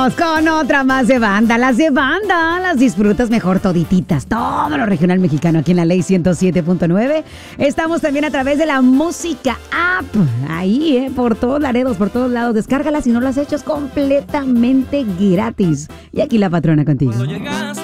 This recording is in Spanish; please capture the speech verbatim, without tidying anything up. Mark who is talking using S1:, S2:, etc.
S1: Regresamos con otra más de banda. Las de banda las disfrutas mejor todititas. Todo lo regional mexicano aquí en la Ley ciento siete punto nueve. Estamos también a través de la Música App. Ahí, eh, por todos Laredos, por todos lados. Descárgala si no lo has hecho, es completamente gratis. Y aquí la patrona contigo.